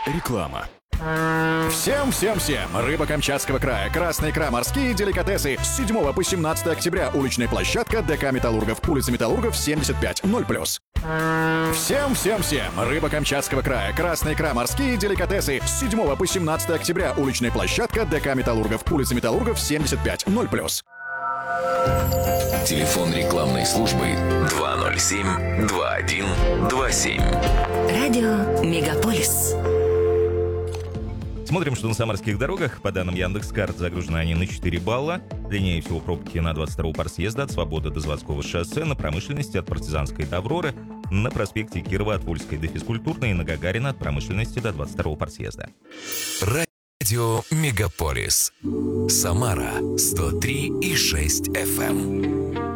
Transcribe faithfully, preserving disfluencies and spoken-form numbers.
Реклама. Всем-всем-всем! Рыба Камчатского края, красная икра, морские деликатесы. С седьмого по семнадцатое октября уличная площадка ДК «Металлургов», улица Металлургов, семьдесят пять, ноль плюс. Всем-всем-всем! Рыба Камчатского края, красная икра, морские деликатесы. С седьмого по семнадцатое октября уличная площадка ДК «Металлургов», улица Металлургов, семьдесят пять, ноль плюс. Телефон рекламной службы два ноль семь два один два семь. Радио Мегаполис. Смотрим, что на самарских дорогах, по данным Яндекс.Карт, загружены они на четыре балла. Длиннее всего пробки на двадцать втором парсъезда от Свободы до Заводского шоссе, на Промышленности от Партизанской до Авроры, на проспекте Кирова от Вольской до Физкультурной и на Гагарина от Промышленности до двадцать второго парсъезда. Радио Мегаполис. Самара сто три и шесть эф эм.